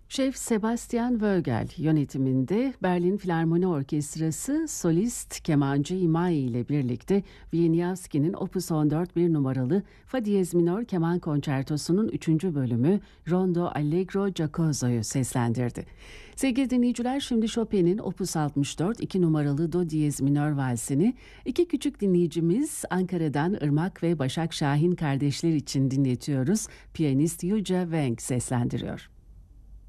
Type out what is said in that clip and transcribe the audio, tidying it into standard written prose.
Şef Sebastian Vogel yönetiminde Berlin Filarmoni Orkestrası solist kemancı Imai ile birlikte Wieniawski'nin Opus 14 bir numaralı Fa diyez minör keman konçertosunun 3. bölümü Rondo Allegro Giocoso'yu seslendirdi. Sevgili dinleyiciler, şimdi Chopin'in Opus 64 2 numaralı Do diyez minör valsini iki küçük dinleyicimiz Ankara'dan Irmak ve Başak Şahin kardeşler için dinletiyoruz. Piyanist Yuja Wang seslendiriyor.